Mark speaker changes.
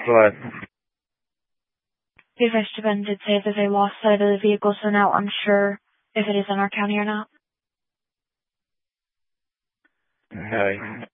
Speaker 1: What?
Speaker 2: The Vestaben did say that they lost sight of the vehicle, so now unsure if it is in our county or not.
Speaker 1: Okay.